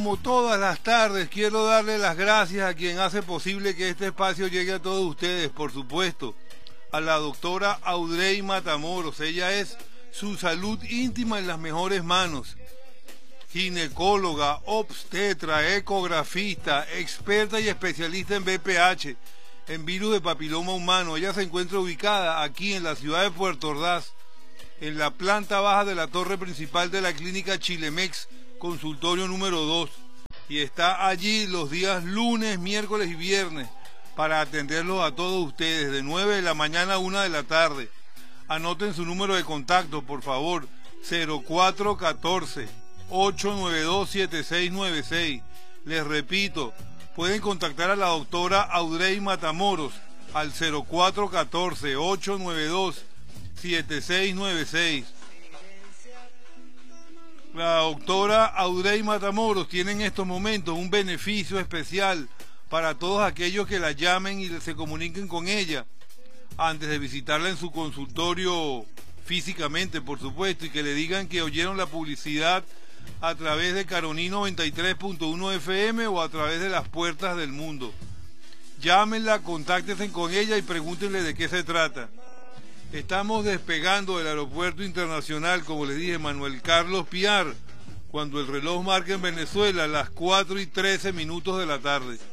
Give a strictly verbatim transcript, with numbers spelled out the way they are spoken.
Como todas las tardes, quiero darle las gracias a quien hace posible que este espacio llegue a todos ustedes, por supuesto, a la doctora Audrey Matamoros. Ella es su salud íntima en las mejores manos. Ginecóloga, obstetra, ecografista, experta y especialista en V P H, en virus de papiloma humano. Ella se encuentra ubicada aquí en la ciudad de Puerto Ordaz, en la planta baja de la torre principal de la clínica Chilemex, consultorio número dos, y está allí los días lunes, miércoles y viernes para atenderlos a todos ustedes de nueve de la mañana a una de la tarde. Anoten su número de contacto, por favor, cero cuatro uno cuatro, ocho nueve dos, siete seis nueve seis. Les repito, pueden contactar a la doctora Audrey Matamoros al cero cuatro uno cuatro, ocho nueve dos, siete seis nueve seis. La doctora Audrey Matamoros tiene en estos momentos un beneficio especial para todos aquellos que la llamen y se comuniquen con ella antes de visitarla en su consultorio físicamente, por supuesto, y que le digan que oyeron la publicidad a través de Caroní noventa y tres punto uno F M o a través de las puertas del mundo. Llámenla, contáctense con ella y pregúntenle de qué se trata. Estamos despegando del aeropuerto internacional, como les dije, Manuel Carlos Piar, cuando el reloj marca en Venezuela las cuatro y trece minutos de la tarde.